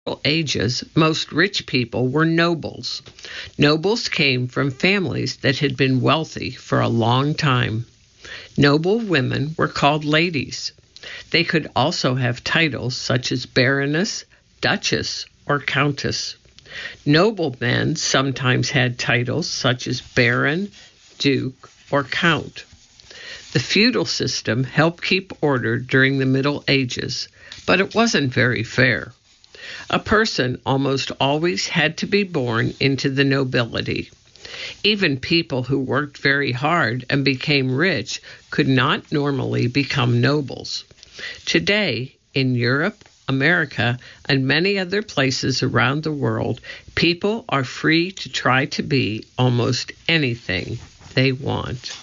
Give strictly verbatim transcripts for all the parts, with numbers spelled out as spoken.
Middle Ages, most rich people were nobles. Nobles came from families that had been wealthy for a long time. Noble women were called ladies. They could also have titles such as baroness, duchess, or countess. Noble men sometimes had titles such as baron, duke, or count. The feudal system helped keep order during the Middle Ages, but it wasn't very fair. A person almost always had to be born into the nobility. Even people who worked very hard and became rich could not normally become nobles. Today, in Europe, America, and many other places around the world, people are free to try to be almost anything they want.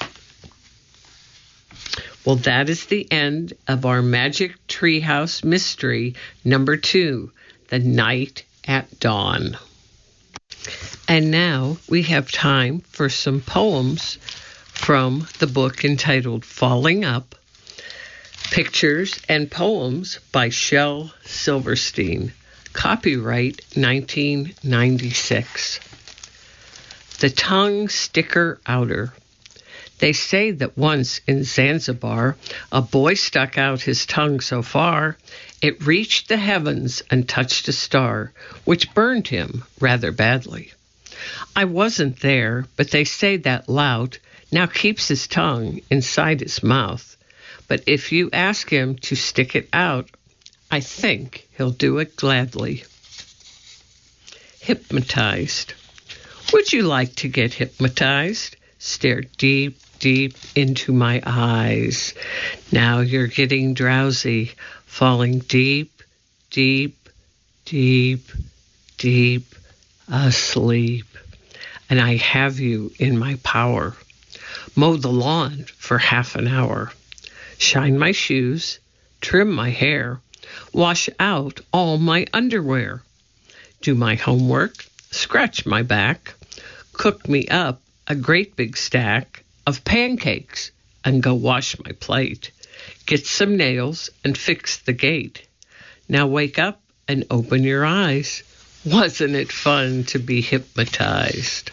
Well, that is the end of our Magic Treehouse Mystery number two, The Night at Dawn. And now we have time for some poems from the book entitled Falling Up, Pictures and Poems by Shel Silverstein. Copyright nineteen ninety-six. The Tongue Sticker Outer. They say that once in Zanzibar, a boy stuck out his tongue so far, it reached the heavens and touched a star, which burned him rather badly. I wasn't there, but they say that lout now keeps his tongue inside his mouth. But if you ask him to stick it out, I think he'll do it gladly. Hypnotized. Would you like to get hypnotized? Stare deep, deep into my eyes. Now you're getting drowsy, falling deep, deep, deep, deep asleep. And I have you in my power. Mow the lawn for half an hour. Shine my shoes, trim my hair, wash out all my underwear. Do my homework, scratch my back, cook me up a great big stack of pancakes and go wash my plate. Get some nails and fix the gate. Now wake up and open your eyes. Wasn't it fun to be hypnotized?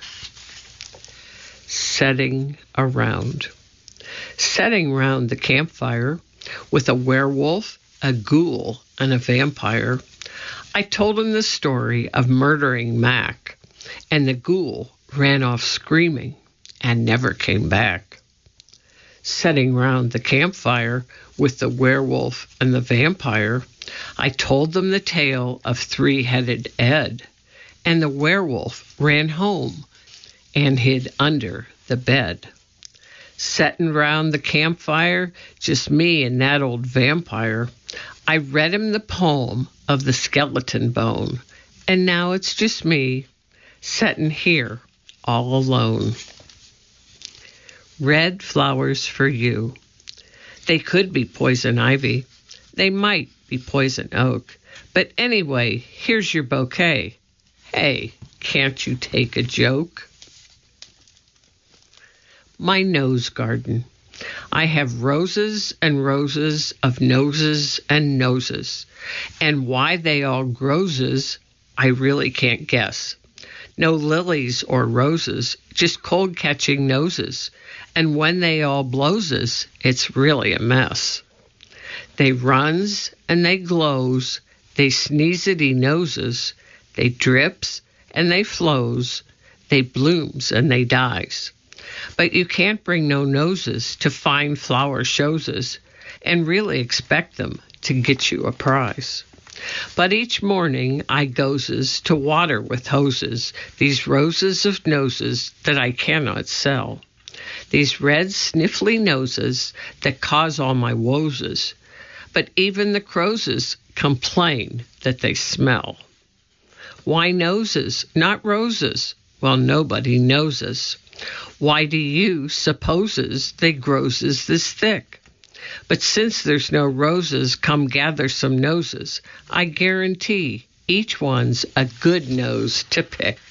Setting around. Setting round the campfire with a werewolf, a ghoul, and a vampire, I told him the story of murdering Mac, and the ghoul ran off screaming and never came back. Setting round the campfire with the werewolf and the vampire, I told them the tale of three-headed Ed, and the werewolf ran home and hid under the bed. Setting round the campfire, just me and that old vampire, I read him the poem of the skeleton bone, and now it's just me, setting here all alone. Red flowers for you. They could be poison ivy. They might be poison oak. But anyway, here's your bouquet. Hey, can't you take a joke? My nose garden. I have roses and roses of noses and noses. And why they all groses, I really can't guess. No lilies or roses, just cold-catching noses. And when they all blowses, it's really a mess. They runs and they glows, they sneezity noses, they drips and they flows, they blooms and they dies. But you can't bring no noses to fine flower showses and really expect them to get you a prize. But each morning I goes to water with hoses these roses of noses that I cannot sell. These red sniffly noses that cause all my woses. But even the crowses complain that they smell. Why noses, not roses? Well, nobody knows us. Why do you supposes they growses this thick? But since there's no roses, come gather some noses. I guarantee each one's a good nose to pick.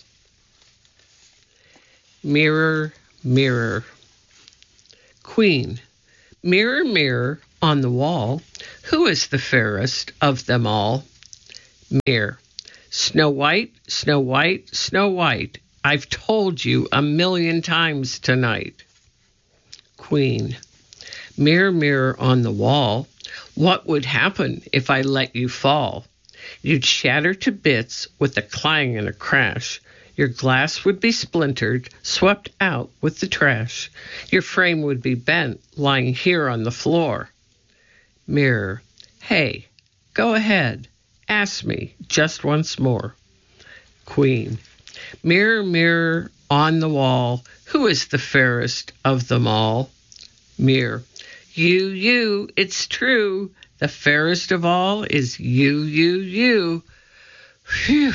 Mirror, mirror. Queen, mirror, mirror on the wall, who is the fairest of them all? Mirror. Snow White, Snow White, Snow White, I've told you a million times tonight. Queen. Mirror, mirror on the wall, what would happen if I let you fall? You'd shatter to bits with a clang and a crash. Your glass would be splintered, swept out with the trash. Your frame would be bent, lying here on the floor. Mirror. Hey, go ahead. Ask me just once more. Queen. Mirror, mirror on the wall, who is the fairest of them all? Mirror. You, you, it's true. The fairest of all is you, you, you. Phew.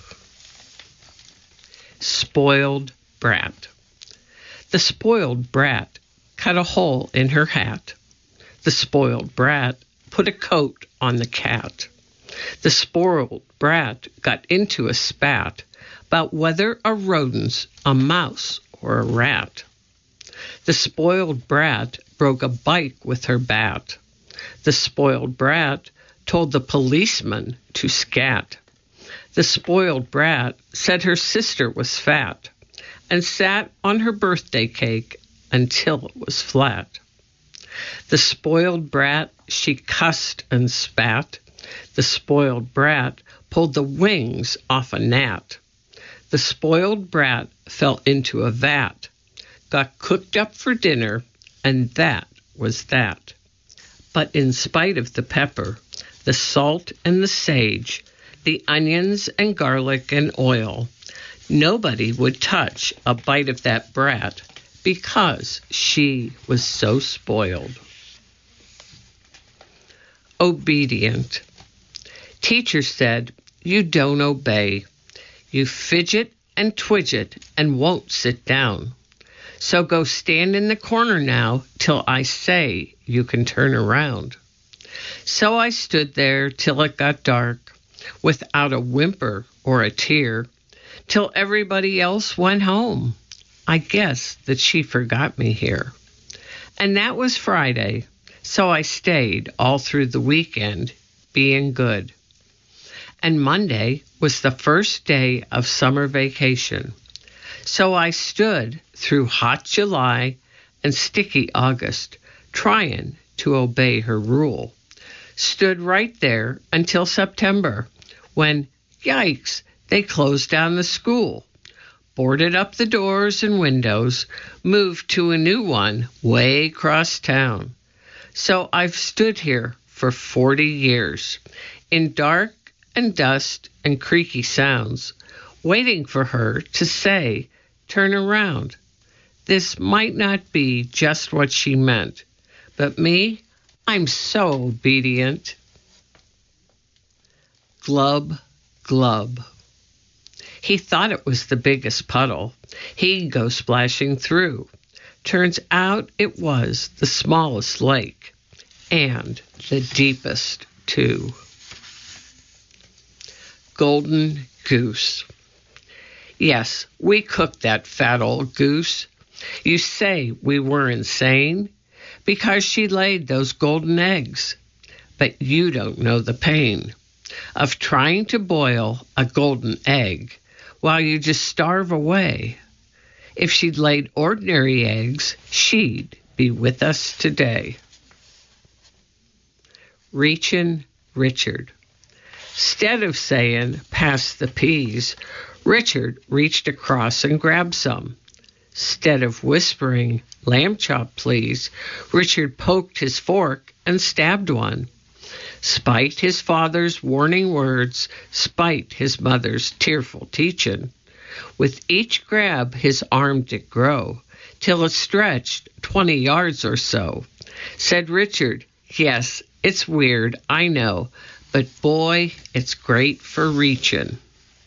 Spoiled brat. The spoiled brat cut a hole in her hat. The spoiled brat put a coat on the cat. The spoiled brat got into a spat about whether a rodent's a mouse or a rat. The spoiled brat broke a bike with her bat. The spoiled brat told the policeman to scat. The spoiled brat said her sister was fat and sat on her birthday cake until it was flat. The spoiled brat, she cussed and spat. The spoiled brat pulled the wings off a gnat. The spoiled brat fell into a vat, got cooked up for dinner, and that was that. But in spite of the pepper, the salt and the sage, the onions and garlic and oil, nobody would touch a bite of that brat because she was so spoiled. Obedient. Teacher said, you don't obey. You fidget and twidget and won't sit down. So go stand in the corner now till I say you can turn around. So I stood there till it got dark, without a whimper or a tear, till everybody else went home. I guess that she forgot me here. And that was Friday, so I stayed all through the weekend, being good. And Monday was the first day of summer vacation. So I stood through hot July and sticky August, trying to obey her rule. Stood right there until September, when, yikes, they closed down the school, boarded up the doors and windows, moved to a new one way across town. So I've stood here for forty years, in dark and dust and creaky sounds, waiting for her to say, turn around. This might not be just what she meant, but me, I'm so obedient. Glub, glub. He thought it was the biggest puddle. He'd go splashing through. Turns out it was the smallest lake, and the deepest, too. Golden goose. Yes, we cooked that fat old goose. You say we were insane because she laid those golden eggs. But you don't know the pain of trying to boil a golden egg while you just starve away. If she'd laid ordinary eggs, she'd be with us today. Reachin' Richard. Instead of saying, pass the peas, Richard reached across and grabbed some. Instead of whispering, lamb chop please, Richard poked his fork and stabbed one. Spite his father's warning words, spite his mother's tearful teaching, with each grab his arm did grow, till it stretched twenty yards or so. Said Richard, yes, it's weird, I know, but boy, it's great for reaching.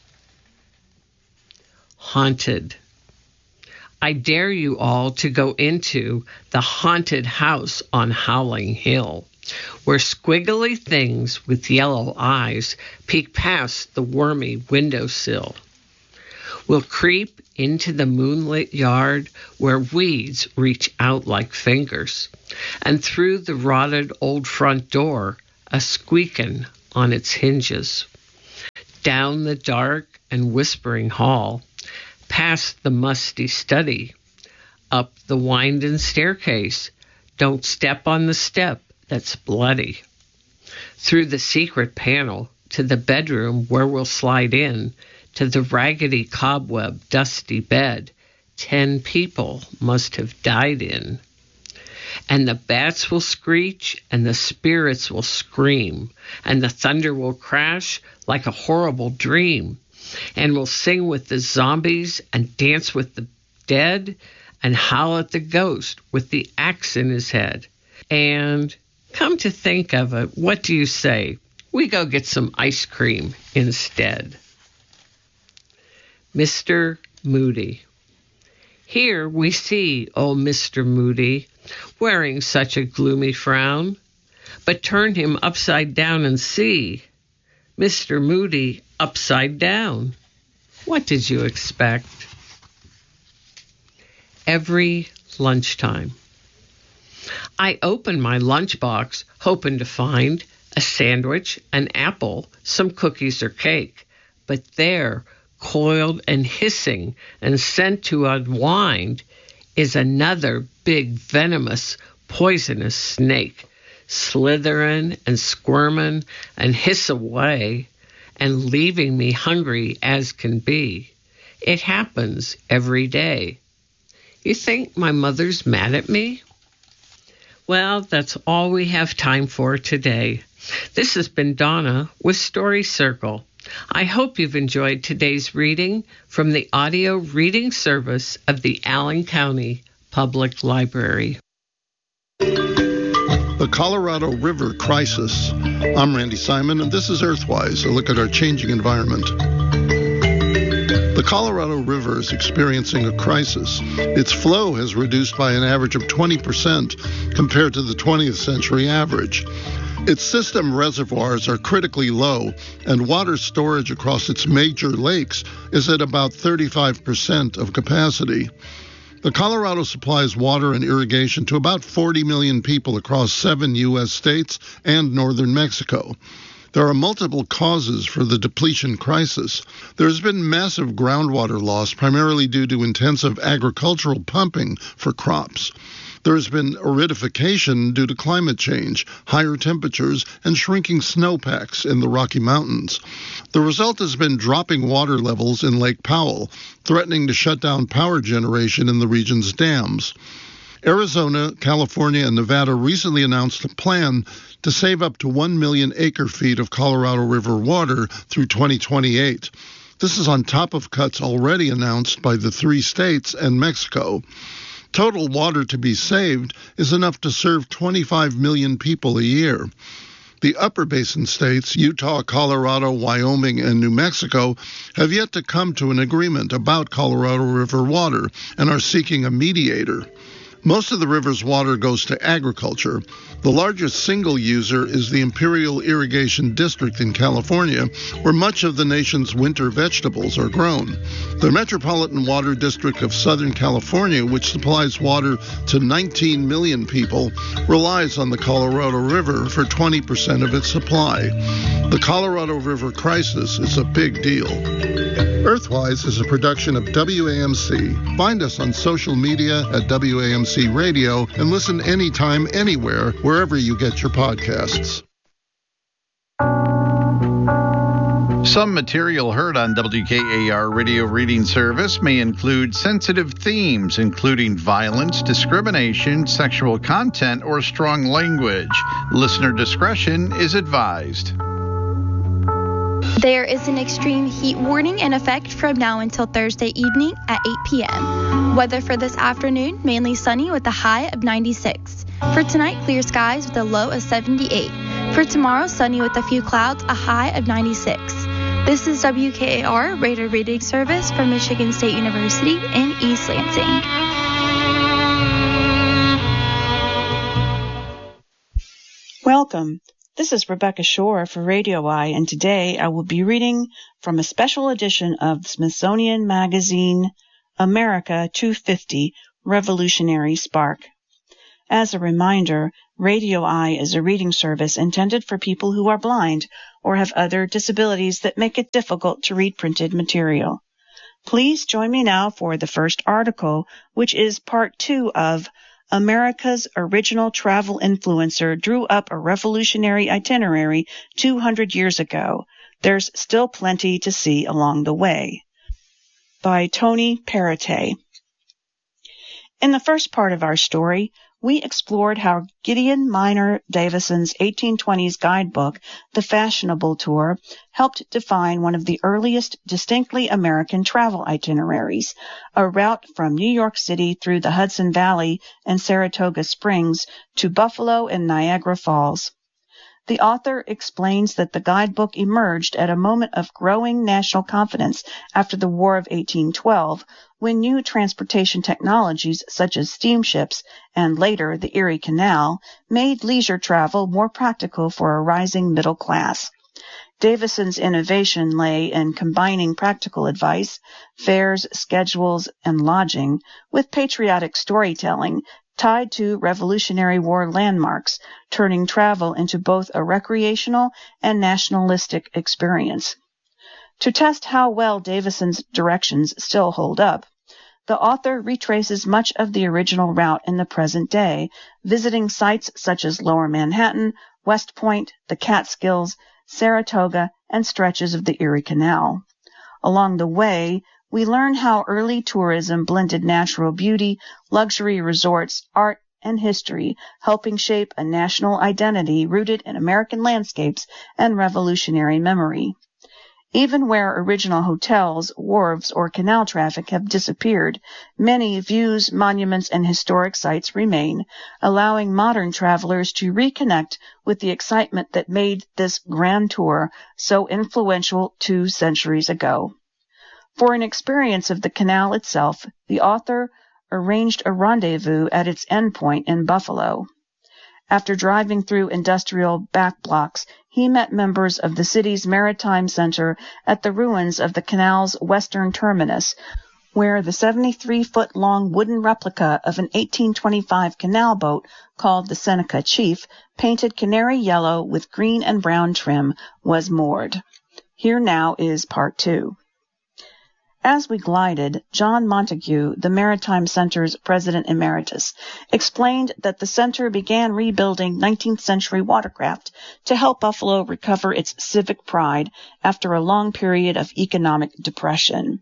Haunted. I dare you all to go into the haunted house on Howling Hill, where squiggly things with yellow eyes peek past the wormy windowsill. We'll creep into the moonlit yard where weeds reach out like fingers, and through the rotted old front door, a squeakin' on its hinges. down the dark and whispering hall, past the musty study, up the winding staircase. Don't step on the step that's bloody. Through the secret panel to the bedroom where we'll slide in, to the raggedy cobweb dusty bed ten people must have died in. And the bats will screech, and the spirits will scream, and the thunder will crash like a horrible dream, and we'll sing with the zombies and dance with the dead and howl at the ghost with the axe in his head. And come to think of it, what do you say? We go get some ice cream instead. Mister Moody. Here we see old Mister Moody wearing such a gloomy frown, but turn him upside down and see Mister Moody upside down. What did you expect? Every lunchtime, I open my lunchbox hoping to find a sandwich, an apple, some cookies or cake, but there, coiled and hissing and sent to unwind, is another big, venomous, poisonous snake, slithering and squirming and hiss away and leaving me hungry as can be. It happens every day. You think my mother's mad at me? Well, that's all we have time for today. This has been Donna with Story Circle. I hope you've enjoyed today's reading from the audio reading service of the Allen County Public Library. The Colorado River Crisis. I'm Randy Simon, and this is Earthwise, a look at our changing environment. The Colorado River is experiencing a crisis. Its flow has reduced by an average of twenty percent compared to the twentieth century average. Its system reservoirs are critically low, and water storage across its major lakes is at about thirty-five percent of capacity. The Colorado supplies water and irrigation to about forty million people across seven U S states and northern Mexico. There are multiple causes for the depletion crisis. There has been massive groundwater loss, primarily due to intensive agricultural pumping for crops. There has been aridification due to climate change, higher temperatures, and shrinking snowpacks in the Rocky Mountains. The result has been dropping water levels in Lake Powell, threatening to shut down power generation in the region's dams. Arizona, California, and Nevada recently announced a plan to save up to one million acre-feet of Colorado River water through twenty twenty-eight. This is on top of cuts already announced by the three states and Mexico. Total water to be saved is enough to serve twenty-five million people a year. The upper basin states, Utah, Colorado, Wyoming, and New Mexico, have yet to come to an agreement about Colorado River water and are seeking a mediator. Most of the river's water goes to agriculture. The largest single user is the Imperial Irrigation District in California, where much of the nation's winter vegetables are grown. The Metropolitan Water District of Southern California, which supplies water to nineteen million people, relies on the Colorado River for twenty percent of its supply. The Colorado River crisis is a big deal. Earthwise is a production of W A M C. Find us on social media at W A M C Radio and listen anytime, anywhere, wherever you get your podcasts. Some material heard on W K A R Radio Reading Service may include sensitive themes, including violence, discrimination, sexual content, or strong language. Listener discretion is advised. There is an extreme heat warning in effect from now until Thursday evening at eight p.m. Weather for this afternoon, mainly sunny with a high of ninety-six. For tonight, clear skies with a low of seventy-eight. For tomorrow, sunny with a few clouds, a high of ninety-six. This is W K A R Radio Reading Service from Michigan State University in East Lansing. Welcome. This is Rebecca Shore for Radio Eye, and today I will be reading from a special edition of Smithsonian Magazine, America two fifty, Revolutionary Spark. As a reminder, Radio Eye is a reading service intended for people who are blind or have other disabilities that make it difficult to read printed material. Please join me now for the first article, which is part two of America's Original Travel Influencer Drew Up a Revolutionary Itinerary two hundred years ago. There's still plenty to see along the way, by Tony Perrottet. In the first part of our story, we explored how Gideon Miner Davison's eighteen twenties guidebook, The Fashionable Tour, helped define one of the earliest distinctly American travel itineraries, a route from New York City through the Hudson Valley and Saratoga Springs to Buffalo and Niagara Falls. The author explains that the guidebook emerged at a moment of growing national confidence after the War of eighteen twelve, when new transportation technologies such as steamships and later the Erie Canal made leisure travel more practical for a rising middle class. Davison's innovation lay in combining practical advice, fares, schedules, and lodging with patriotic storytelling tied to Revolutionary War landmarks, turning travel into both a recreational and nationalistic experience. To test how well Davison's directions still hold up, the author retraces much of the original route in the present day, visiting sites such as Lower Manhattan, West Point, the Catskills, Saratoga, and stretches of the Erie Canal. Along the way, we learn how early tourism blended natural beauty, luxury resorts, art, and history, helping shape a national identity rooted in American landscapes and revolutionary memory. Even where original hotels, wharves, or canal traffic have disappeared, many views, monuments, and historic sites remain, allowing modern travelers to reconnect with the excitement that made this grand tour so influential two centuries ago. For an experience of the canal itself, the author arranged a rendezvous at its endpoint in Buffalo. After driving through industrial backblocks, he met members of the city's Maritime Center at the ruins of the canal's western terminus, where the seventy-three foot long wooden replica of an eighteen twenty-five canal boat called the Seneca Chief, painted canary yellow with green and brown trim, was moored. Here now is part two. As we glided, John Montague, the Maritime Center's president emeritus, explained that the center began rebuilding nineteenth century watercraft to help Buffalo recover its civic pride after a long period of economic depression.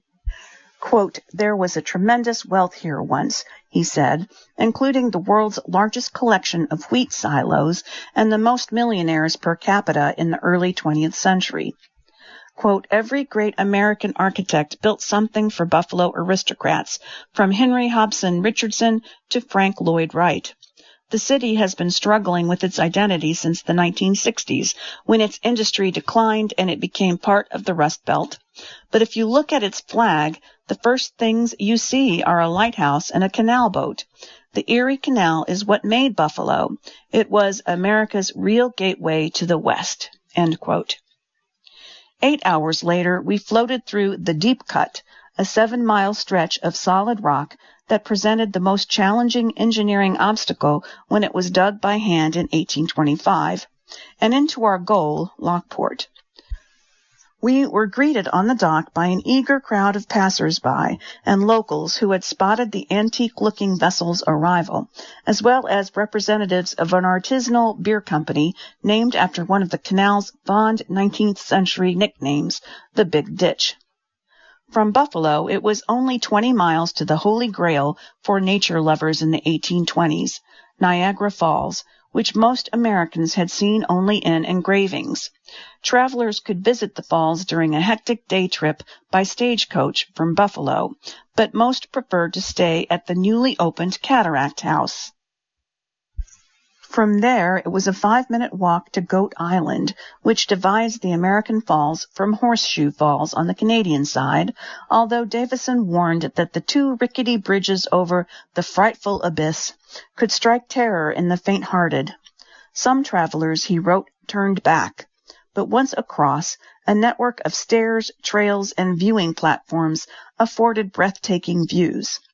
Quote, "There was a tremendous wealth here once," he said, "including the world's largest collection of wheat silos and the most millionaires per capita in the early twentieth century. Quote, "Every great American architect built something for Buffalo aristocrats, from Henry Hobson Richardson to Frank Lloyd Wright. The city has been struggling with its identity since the nineteen sixties, when its industry declined and it became part of the Rust Belt. But if you look at its flag, the first things you see are a lighthouse and a canal boat. The Erie Canal is what made Buffalo. It was America's real gateway to the West." End quote. Eight hours later, we floated through the Deep Cut, a seven-mile stretch of solid rock that presented the most challenging engineering obstacle when it was dug by hand in eighteen twenty-five, and into our goal, Lockport. We were greeted on the dock by an eager crowd of passers-by and locals who had spotted the antique-looking vessel's arrival, as well as representatives of an artisanal beer company named after one of the canal's fond nineteenth century nicknames, the Big Ditch. From Buffalo, it was only twenty miles to the Holy Grail for nature lovers in the eighteen twenties, Niagara Falls, which most Americans had seen only in engravings. Travelers could visit the falls during a hectic day trip by stagecoach from Buffalo, but most preferred to stay at the newly opened Cataract House. From there, it was a five-minute walk to Goat Island, which divides the American Falls from Horseshoe Falls on the Canadian side, although Davison warned that the two rickety bridges over the frightful abyss could strike terror in the faint-hearted. Some travelers, he wrote, turned back, but once across, a network of stairs, trails, and viewing platforms afforded breathtaking views.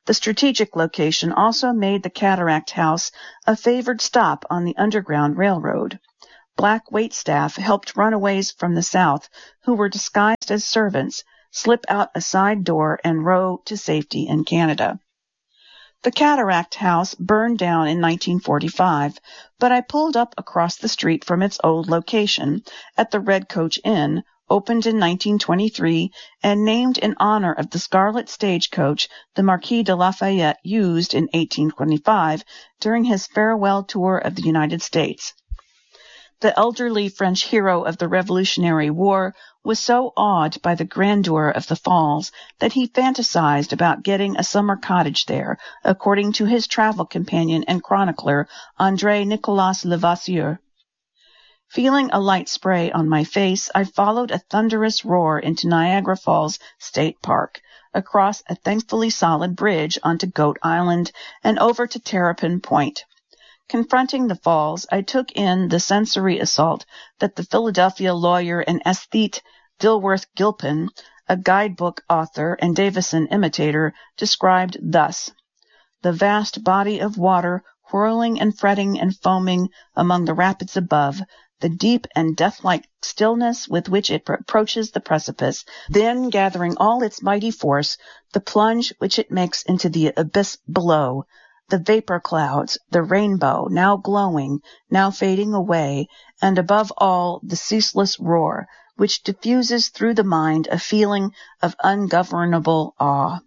The strategic location also made the Cataract House a favored stop on the Underground Railroad. Black waitstaff helped runaways from the South who were disguised as servants slip out a side door and row to safety in Canada. The Cataract House burned down in nineteen forty-five, but I pulled up across the street from its old location at the Red Coach Inn, opened in nineteen twenty-three and named in honor of the scarlet stagecoach the Marquis de Lafayette used in eighteen twenty-five during his farewell tour of the United States. The elderly French hero of the Revolutionary War was so awed by the grandeur of the falls that he fantasized about getting a summer cottage there, according to his travel companion and chronicler, André Nicolas Levasseur. Feeling a light spray on my face, I followed a thunderous roar into Niagara Falls State Park, across a thankfully solid bridge onto Goat Island, and over to Terrapin Point. Confronting the falls, I took in the sensory assault that the Philadelphia lawyer and aesthete Dilworth Gilpin, a guidebook author and Davison imitator, described thus: the vast body of water whirling and fretting and foaming among the rapids above, the deep and death-like stillness with which it approaches the precipice, then gathering all its mighty force, the plunge which it makes into the abyss below, the vapor clouds, the rainbow, now glowing, now fading away, and above all the ceaseless roar, which diffuses through the mind a feeling of ungovernable awe.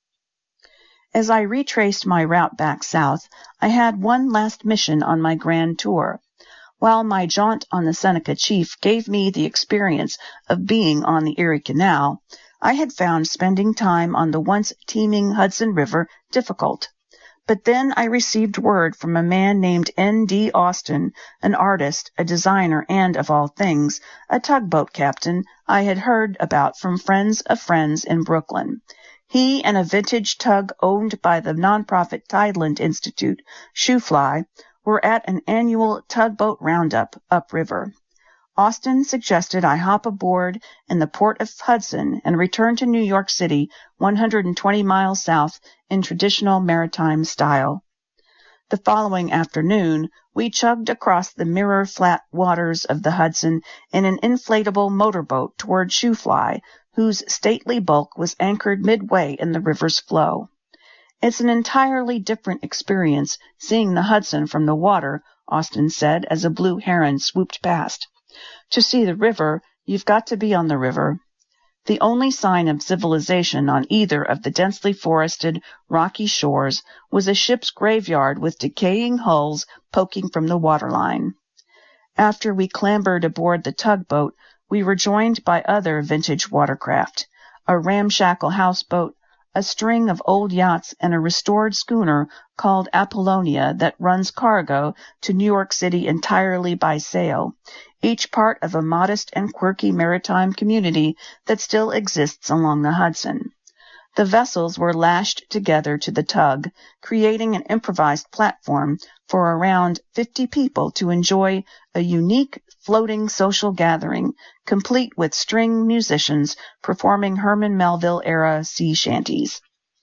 As I retraced my route back south, I had one last mission on my grand tour. While my jaunt on the Seneca Chief gave me the experience of being on the Erie Canal, I had found spending time on the once teeming Hudson River difficult. But then I received word from a man named N D Austin, an artist, a designer, and, of all things, a tugboat captain I had heard about from friends of friends in Brooklyn. He and a vintage tug owned by the nonprofit Tideland Institute, Shoefly, were at an annual tugboat roundup upriver. Austin suggested I hop aboard in the port of Hudson and return to New York City, one hundred twenty miles south, in traditional maritime style. The following afternoon, we chugged across the mirror-flat waters of the Hudson in an inflatable motorboat toward Shoefly, whose stately bulk was anchored midway in the river's flow. It's an entirely different experience seeing the Hudson from the water, Austin said as a blue heron swooped past. To see the river, you've got to be on the river. The only sign of civilization on either of the densely forested, rocky shores was a ship's graveyard with decaying hulls poking from the waterline. After we clambered aboard the tugboat, we were joined by other vintage watercraft, a ramshackle houseboat, a string of old yachts, and a restored schooner called Apollonia that runs cargo to New York City entirely by sail, each part of a modest and quirky maritime community that still exists along the Hudson. The vessels were lashed together to the tug, creating an improvised platform for around fifty people to enjoy a unique floating social gathering, complete with string musicians performing Herman Melville-era sea shanties.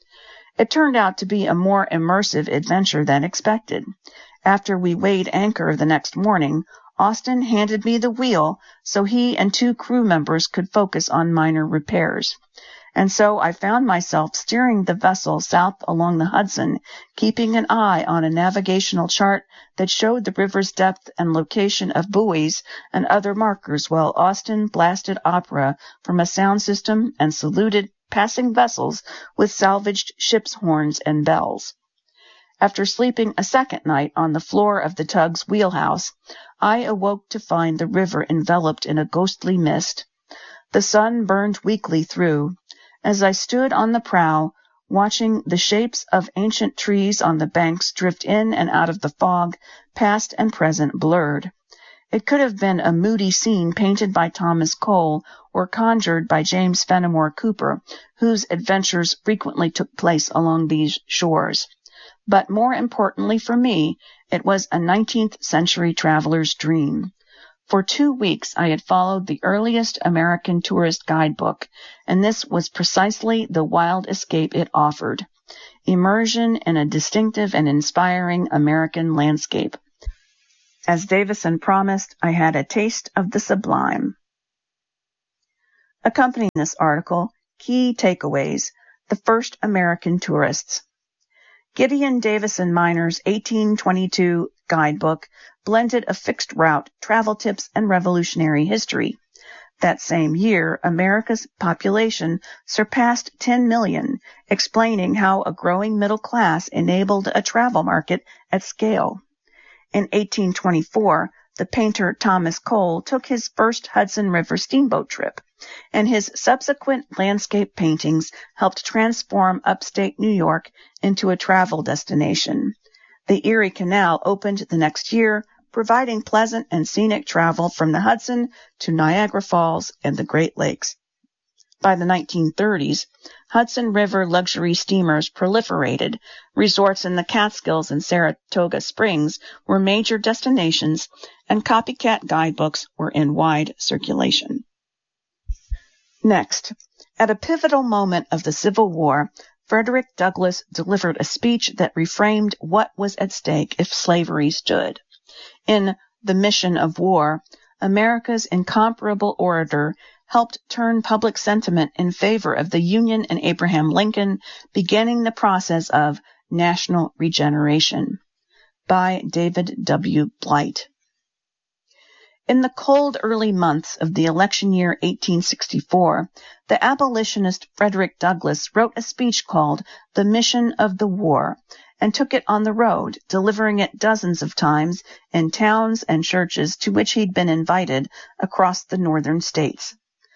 It turned out to be a more immersive adventure than expected. After we weighed anchor the next morning, Austin handed me the wheel so he and two crew members could focus on minor repairs. And so I found myself steering the vessel south along the Hudson, keeping an eye on a navigational chart that showed the river's depth and location of buoys and other markers, while Austin blasted opera from a sound system and saluted passing vessels with salvaged ship's horns and bells. After sleeping a second night on the floor of the tug's wheelhouse, I awoke to find the river enveloped in a ghostly mist. The sun burned weakly through. As I stood on the prow, watching the shapes of ancient trees on the banks drift in and out of the fog, past and present blurred. It could have been a moody scene painted by Thomas Cole or conjured by James Fenimore Cooper, whose adventures frequently took place along these shores. But more importantly for me, it was a nineteenth century traveler's dream. For two weeks I had followed the earliest American tourist guidebook, and this was precisely the wild escape it offered. Immersion in a distinctive and inspiring American landscape. As Davison promised, I had a taste of the sublime. Accompanying this article, key takeaways, the first American tourists. Gideon Davison Miner's eighteen twenty-two guidebook blended a fixed route, travel tips, and revolutionary history. That same year, America's population surpassed ten million, explaining how a growing middle class enabled a travel market at scale. In eighteen twenty-four, the painter Thomas Cole took his first Hudson River steamboat trip, and his subsequent landscape paintings helped transform upstate New York into a travel destination. The Erie Canal opened the next year, providing pleasant and scenic travel from the Hudson to Niagara Falls and the Great Lakes. By the nineteen thirties, Hudson River luxury steamers proliferated. Resorts in the Catskills and Saratoga Springs were major destinations, and copycat guidebooks were in wide circulation. Next, at a pivotal moment of the Civil War, Frederick Douglass delivered a speech that reframed what was at stake if slavery stood. In The Mission of War, America's incomparable orator helped turn public sentiment in favor of the Union and Abraham Lincoln, beginning the process of national regeneration. By David W. Blight. In the cold early months of the election year eighteen sixty-four, the abolitionist Frederick Douglass wrote a speech called The Mission of the War, and took it on the road, delivering it dozens of times in towns and churches to which he'd been invited across the northern states.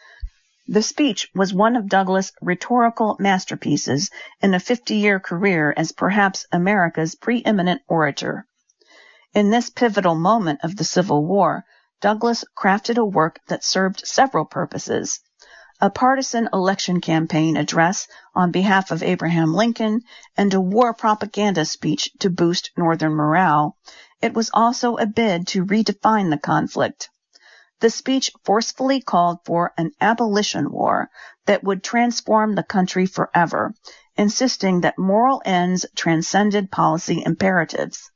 The speech was one of Douglass' rhetorical masterpieces in a fifty-year career as perhaps America's preeminent orator. In this pivotal moment of the Civil War, Douglass crafted a work that served several purposes: a partisan election campaign address on behalf of Abraham Lincoln, and a war propaganda speech to boost Northern morale. It was also a bid to redefine the conflict. The speech forcefully called for an abolition war that would transform the country forever, insisting that moral ends transcended policy imperatives.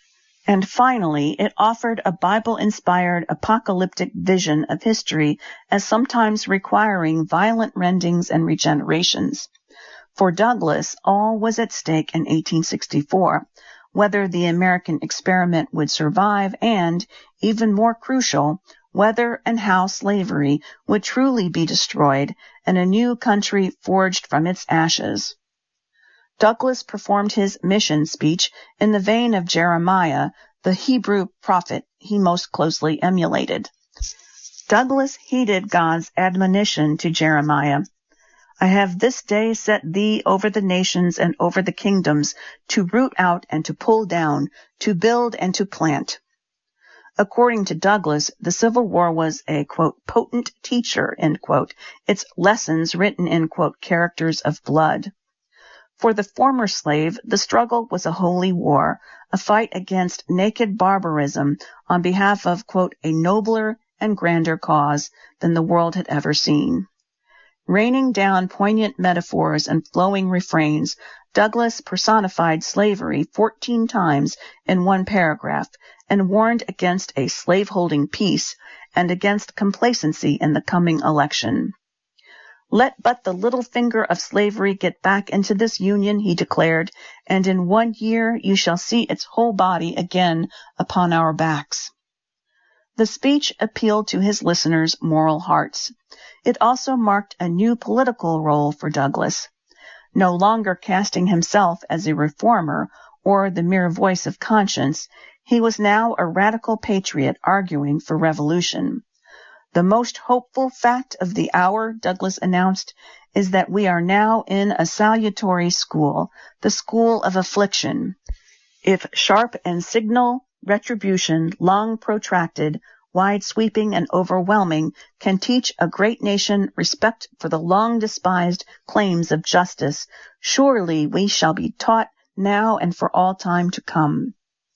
And finally, it offered a Bible-inspired apocalyptic vision of history as sometimes requiring violent rendings and regenerations. For Douglass, all was at stake in eighteen sixty-four, whether the American experiment would survive and, even more crucial, whether and how slavery would truly be destroyed and a new country forged from its ashes. Douglass performed his mission speech in the vein of Jeremiah, the Hebrew prophet he most closely emulated. Douglass heeded God's admonition to Jeremiah, "I have this day set thee over the nations and over the kingdoms, to root out and to pull down, to build and to plant." According to Douglass, the Civil War was a, quote, potent teacher, end quote, its lessons written in, quote, characters of blood. For the former slave, the struggle was a holy war, a fight against naked barbarism on behalf of, quote, a nobler and grander cause than the world had ever seen. Raining down poignant metaphors and flowing refrains, Douglass personified slavery fourteen times in one paragraph and warned against a slaveholding peace and against complacency in the coming election. "Let but the little finger of slavery get back into this union," he declared, "and in one year you shall see its whole body again upon our backs." The speech appealed to his listeners' moral hearts. It also marked a new political role for Douglass. No longer casting himself as a reformer or the mere voice of conscience, he was now a radical patriot arguing for revolution. "The most hopeful fact of the hour," Douglass announced, "is that we are now in a salutary school, the school of affliction. If sharp and signal retribution, long protracted, wide-sweeping and overwhelming, can teach a great nation respect for the long-despised claims of justice, surely we shall be taught now and for all time to come."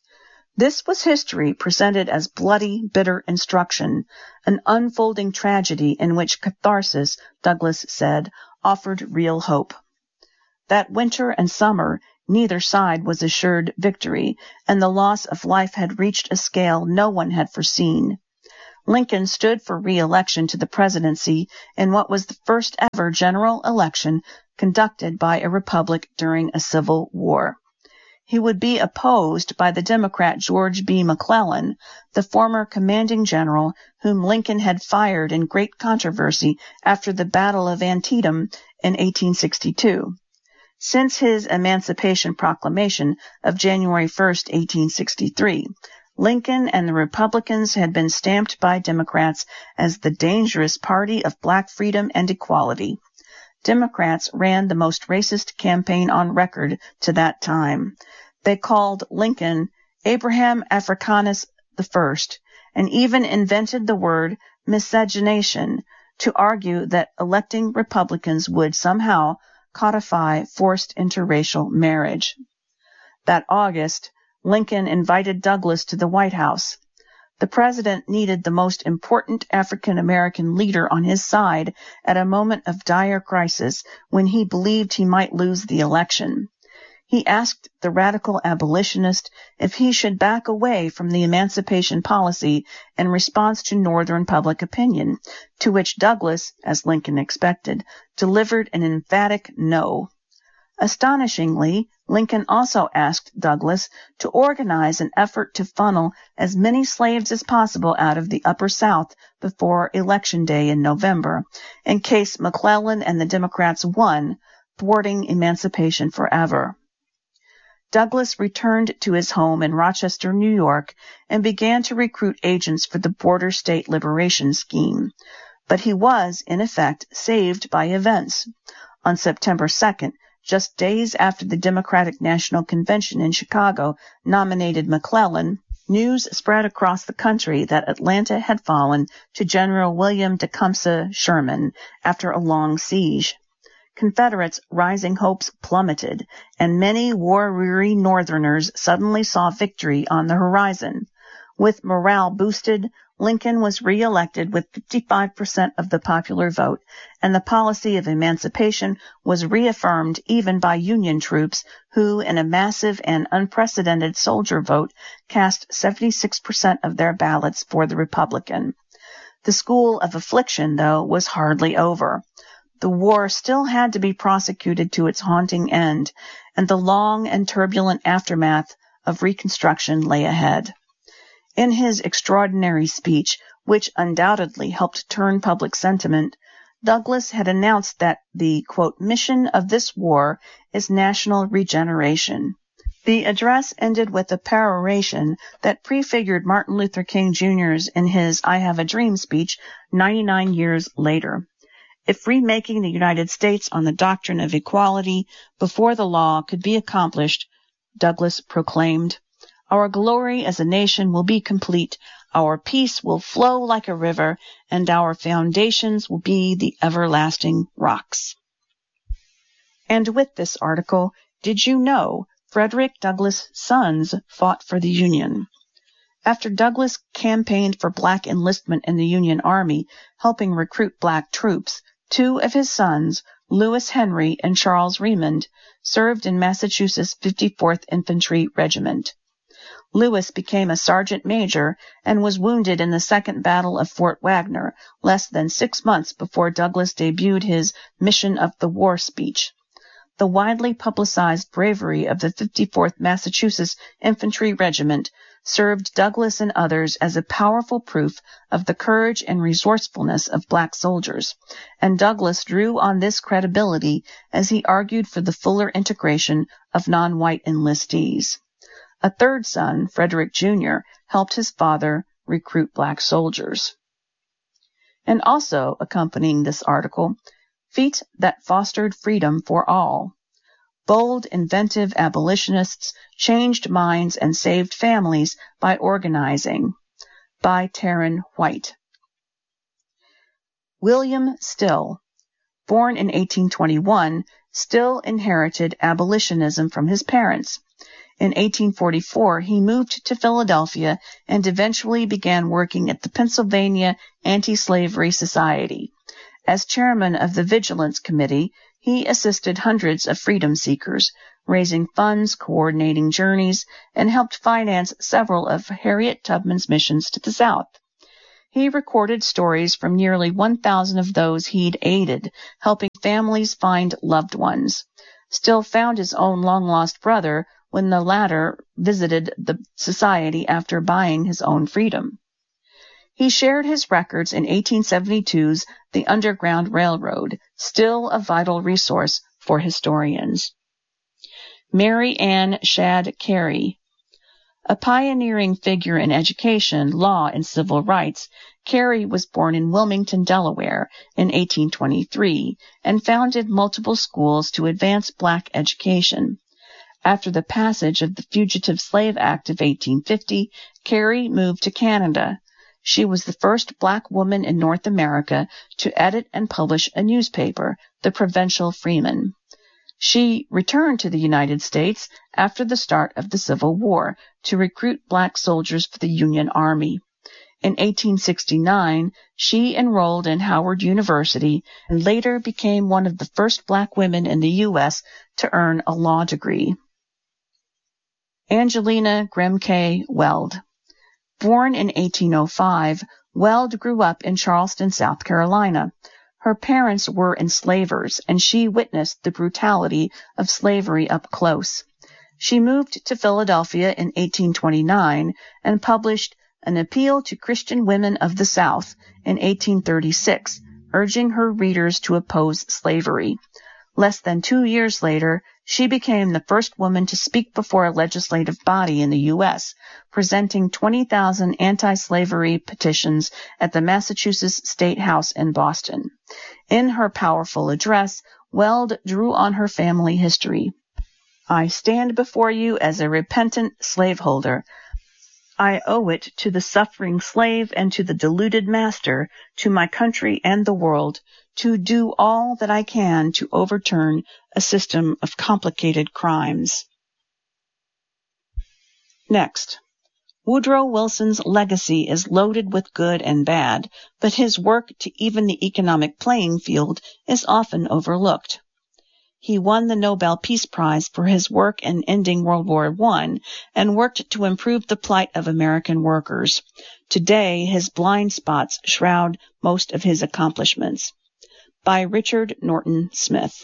This was history presented as bloody, bitter instruction, an unfolding tragedy in which catharsis, Douglass said, offered real hope. That winter and summer, neither side was assured victory, and the loss of life had reached a scale no one had foreseen. Lincoln stood for re-election to the presidency in what was the first ever general election conducted by a republic during a civil war. He would be opposed by the Democrat George B. McClellan, the former commanding general whom Lincoln had fired in great controversy after the Battle of Antietam in eighteen sixty-two. Since his Emancipation Proclamation of January first, eighteen sixty-three, Lincoln and the Republicans had been stamped by Democrats as the dangerous party of black freedom and equality. Democrats ran the most racist campaign on record to that time. They called Lincoln Abraham Africanus the First, and even invented the word miscegenation to argue that electing Republicans would somehow codify forced interracial marriage. That August, Lincoln invited Douglas to the White House. The president needed the most important African-American leader on his side at a moment of dire crisis when he believed he might lose the election. He asked the radical abolitionist if he should back away from the emancipation policy in response to Northern public opinion, to which Douglas, as Lincoln expected, delivered an emphatic no. Astonishingly, Lincoln also asked Douglas to organize an effort to funnel as many slaves as possible out of the Upper South before Election Day in November, in case McClellan and the Democrats won, thwarting emancipation forever. Douglas returned to his home in Rochester, New York, and began to recruit agents for the Border State Liberation Scheme. But he was, in effect, saved by events. On September second, just days after the Democratic National Convention in Chicago nominated McClellan, news spread across the country that Atlanta had fallen to General William Tecumseh Sherman after a long siege. Confederates' rising hopes plummeted, and many war-weary Northerners suddenly saw victory on the horizon. With morale boosted, Lincoln was re-elected with fifty-five percent of the popular vote, and the policy of emancipation was reaffirmed even by Union troops who, in a massive and unprecedented soldier vote, cast seventy-six percent of their ballots for the Republican. The school of affliction, though, was hardly over. The war still had to be prosecuted to its haunting end, and the long and turbulent aftermath of Reconstruction lay ahead. In his extraordinary speech, which undoubtedly helped turn public sentiment, Douglas had announced that the, quote, mission of this war is national regeneration. The address ended with a peroration that prefigured Martin Luther King Junior's in his I Have a Dream speech ninety-nine years later. If remaking the United States on the doctrine of equality before the law could be accomplished, Douglas proclaimed, our glory as a nation will be complete, our peace will flow like a river, and our foundations will be the everlasting rocks. And with this article, did you know Frederick Douglass' sons fought for the Union? After Douglass campaigned for black enlistment in the Union Army, helping recruit black troops, two of his sons, Lewis Henry and Charles Remond, served in Massachusetts' fifty-fourth Infantry Regiment. Lewis became a sergeant major and was wounded in the Second Battle of Fort Wagner, less than six months before Douglas debuted his Mission of the War speech. The widely publicized bravery of the fifty-fourth Massachusetts Infantry Regiment served Douglas and others as a powerful proof of the courage and resourcefulness of black soldiers, and Douglas drew on this credibility as he argued for the fuller integration of non-white enlistees. A third son, Frederick Junior, helped his father recruit black soldiers. And also accompanying this article, feats that fostered freedom for all. Bold, inventive abolitionists changed minds and saved families by organizing. By Taryn White. William Still, born in eighteen twenty-one, Still inherited abolitionism from his parents. In eighteen forty-four, he moved to Philadelphia and eventually began working at the Pennsylvania Anti-Slavery Society. As chairman of the Vigilance Committee, he assisted hundreds of freedom seekers, raising funds, coordinating journeys, and helped finance several of Harriet Tubman's missions to the South. He recorded stories from nearly one thousand of those he'd aided, helping families find loved ones. Still found his own long-lost brother when the latter visited the society after buying his own freedom. He shared his records in eighteen seventy-two's The Underground Railroad, still a vital resource for historians. Mary Ann Shadd Cary. A pioneering figure in education, law, and civil rights, Cary was born in Wilmington, Delaware, in eighteen twenty-three, and founded multiple schools to advance black education. After the passage of the Fugitive Slave Act of eighteen fifty, Cary moved to Canada. She was the first black woman in North America to edit and publish a newspaper, the Provincial Freeman. She returned to the United States after the start of the Civil War to recruit black soldiers for the Union Army. In eighteen sixty-nine, she enrolled in Howard University and later became one of the first black women in the U S to earn a law degree. Angelina Grimke Weld. Born in eighteen oh five, Weld grew up in Charleston, South Carolina. Her parents were enslavers, and she witnessed the brutality of slavery up close. She moved to Philadelphia in eighteen twenty-nine and published An Appeal to Christian Women of the South in eighteen thirty-six, urging her readers to oppose slavery. Less than two years later, she became the first woman to speak before a legislative body in the U S, presenting twenty thousand anti-slavery petitions at the Massachusetts State House in Boston. In her powerful address, Weld drew on her family history. I stand before you as a repentant slaveholder. I owe it to the suffering slave and to the deluded master, to my country and the world, to do all that I can to overturn a system of complicated crimes. Next, Woodrow Wilson's legacy is loaded with good and bad, but his work to even the economic playing field is often overlooked. He won the Nobel Peace Prize for his work in ending World War One and worked to improve the plight of American workers. Today, his blind spots shroud most of his accomplishments. By Richard Norton Smith.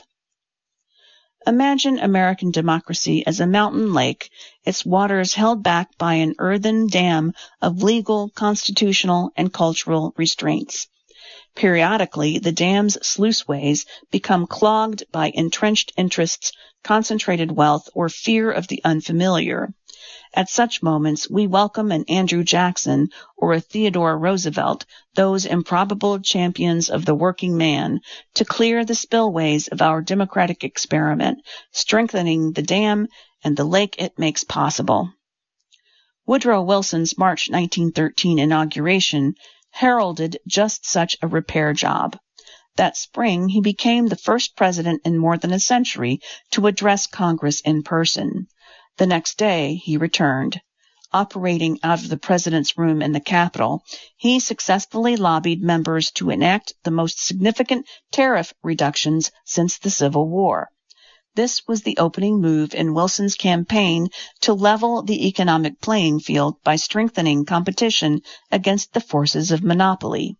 Imagine American democracy as a mountain lake, its waters held back by an earthen dam of legal, constitutional, and cultural restraints. Periodically, the dam's sluiceways become clogged by entrenched interests, concentrated wealth, or fear of the unfamiliar. At such moments, we welcome an Andrew Jackson or a Theodore Roosevelt, those improbable champions of the working man, to clear the spillways of our democratic experiment, strengthening the dam and the lake it makes possible. Woodrow Wilson's March nineteen thirteen inauguration heralded just such a repair job. That spring, he became the first president in more than a century to address Congress in person. The next day, he returned. Operating out of the president's room in the Capitol, he successfully lobbied members to enact the most significant tariff reductions since the Civil War. This was the opening move in Wilson's campaign to level the economic playing field by strengthening competition against the forces of monopoly.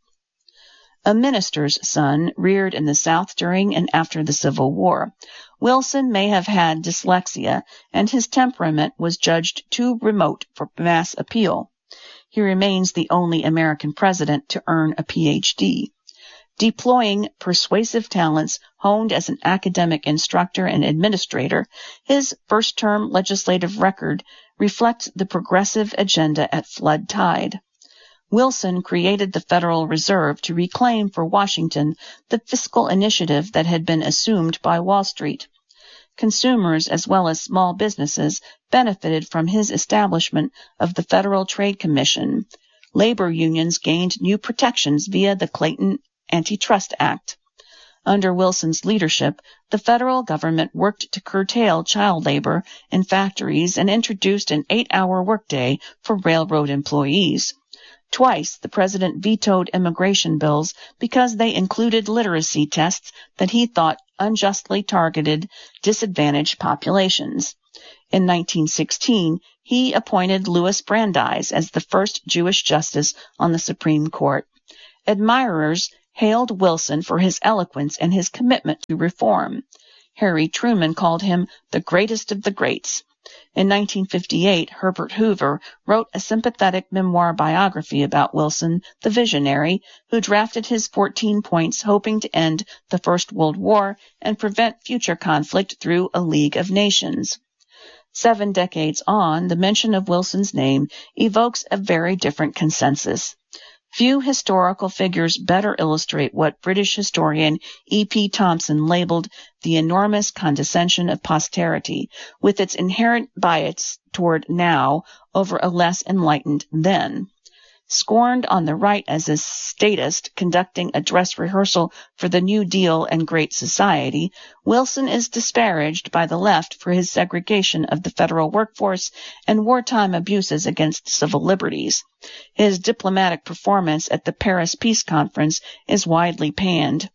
A minister's son reared in the South during and after the Civil War, Wilson may have had dyslexia, and his temperament was judged too remote for mass appeal. He remains the only American president to earn a P H D. Deploying persuasive talents honed as an academic instructor and administrator, his first-term legislative record reflects the progressive agenda at flood tide. Wilson created the Federal Reserve to reclaim for Washington the fiscal initiative that had been assumed by Wall Street. Consumers as well as small businesses benefited from his establishment of the Federal Trade Commission. Labor unions gained new protections via the Clayton Antitrust Act. Under Wilson's leadership, the federal government worked to curtail child labor in factories and introduced an eight-hour workday for railroad employees. Twice, the president vetoed immigration bills because they included literacy tests that he thought unjustly targeted disadvantaged populations. In nineteen sixteen, he appointed Louis Brandeis as the first Jewish justice on the Supreme Court. Admirers hailed Wilson for his eloquence and his commitment to reform. Harry Truman called him the greatest of the greats. In nineteen fifty-eight, Herbert Hoover wrote a sympathetic memoir biography about Wilson, the visionary, who drafted his fourteen points hoping to end the First World War and prevent future conflict through a League of Nations. Seven decades on, the mention of Wilson's name evokes a very different consensus. Few historical figures better illustrate what British historian E P Thompson labeled the enormous condescension of posterity, with its inherent bias toward now over a less enlightened then. Scorned on the right as a statist conducting a dress rehearsal for the New Deal and Great Society, Wilson is disparaged by the left for his segregation of the federal workforce and wartime abuses against civil liberties. His diplomatic performance at the Paris Peace Conference is widely panned.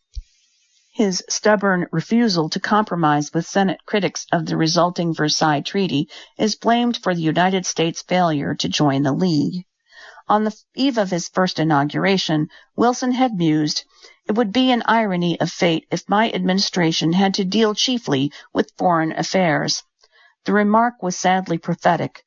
His stubborn refusal to compromise with Senate critics of the resulting Versailles Treaty is blamed for the United States' failure to join the League. On the eve of his first inauguration, Wilson had mused, "It would be an irony of fate if my administration had to deal chiefly with foreign affairs." The remark was sadly prophetic,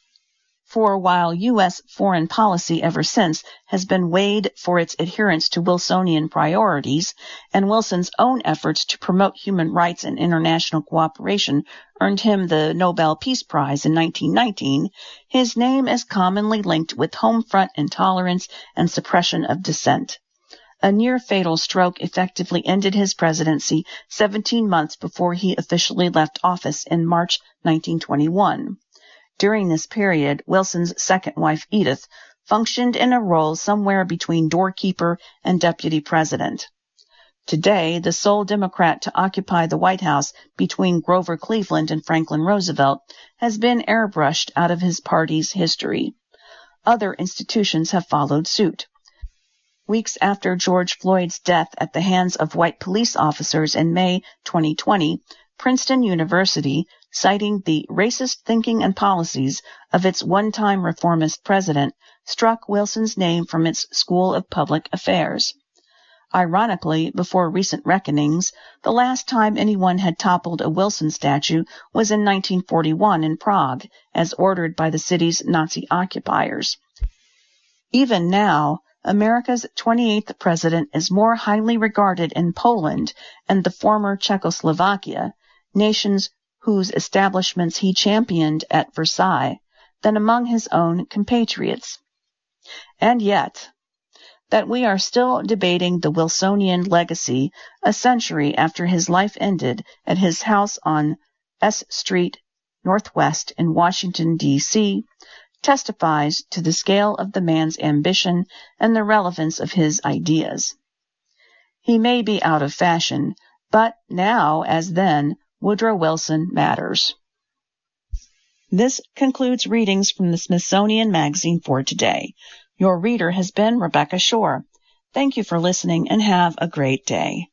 for while U S foreign policy ever since has been weighed for its adherence to Wilsonian priorities, and Wilson's own efforts to promote human rights and international cooperation earned him the Nobel Peace Prize in nineteen nineteen, his name is commonly linked with home front intolerance and suppression of dissent. A near-fatal stroke effectively ended his presidency seventeen months before he officially left office in March nineteen twenty-one. During this period, Wilson's second wife, Edith, functioned in a role somewhere between doorkeeper and deputy president. Today, the sole Democrat to occupy the White House between Grover Cleveland and Franklin Roosevelt has been airbrushed out of his party's history. Other institutions have followed suit. Weeks after George Floyd's death at the hands of white police officers in May twenty twenty, Princeton University, citing the racist thinking and policies of its one-time reformist president, struck Wilson's name from its School of Public Affairs. Ironically, before recent reckonings, the last time anyone had toppled a Wilson statue was in nineteen forty-one in Prague, as ordered by the city's Nazi occupiers. Even now, America's twenty-eighth president is more highly regarded in Poland and the former Czechoslovakia, nations whose establishments he championed at Versailles, than among his own compatriots. And yet, that we are still debating the Wilsonian legacy a century after his life ended at his house on S Street Northwest in Washington, D C, testifies to the scale of the man's ambition and the relevance of his ideas. He may be out of fashion, but now, as then, Woodrow Wilson matters. This concludes readings from the Smithsonian Magazine for today. Your reader has been Rebecca Shore. Thank you for listening and have a great day.